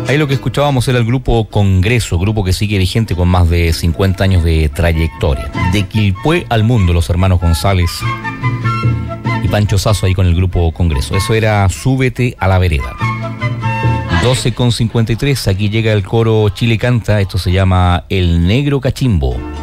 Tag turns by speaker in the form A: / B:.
A: Ahí lo que escuchábamos era el grupo Congreso, grupo que sigue vigente con más de 50 años de trayectoria. De Quilpué al mundo, los hermanos González y Pancho Sasso ahí con el grupo Congreso. Eso era Súbete a la vereda. 12:53, aquí llega el coro Chile Canta, esto se llama El Negro Cachimbo.